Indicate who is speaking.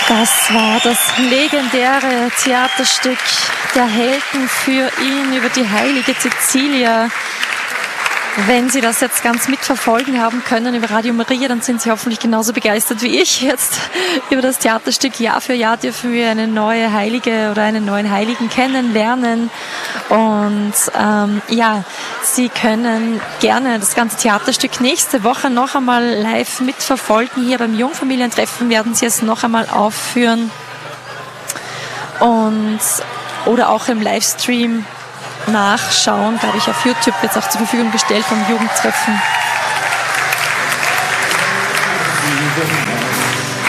Speaker 1: Das war das legendäre Theaterstück der Helden für ihn über die heilige Cecilia. Wenn Sie das jetzt ganz mitverfolgen haben können über Radio Maria, dann sind Sie hoffentlich genauso begeistert wie ich jetzt über das Theaterstück. Jahr für Jahr dürfen wir eine neue Heilige oder einen neuen Heiligen kennenlernen. Und Sie können gerne das ganze Theaterstück nächste Woche noch einmal live mitverfolgen. Hier beim Jungfamilientreffen werden Sie es noch einmal aufführen. Oder auch im Livestream nachschauen, glaube ich, auf YouTube wird es auch zur Verfügung gestellt vom Jugendtreffen.